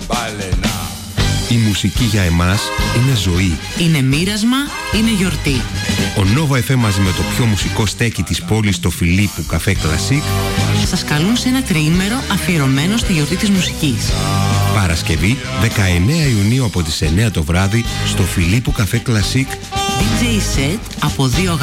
Η μουσική για εμάς είναι ζωή. Είναι μοίρασμα, είναι γιορτή. Ο Nova FM μαζί με το πιο μουσικό στέκι της πόλης, το Φιλίππου Καφέ Κλασίκ, σας καλούν σε ένα τριήμερο αφιερωμένο στη γιορτή της μουσικής. Παρασκευή 19 Ιουνίου από τις 9 το βράδυ στο Φιλίππου Καφέ Κλασίκ. DJ set από 2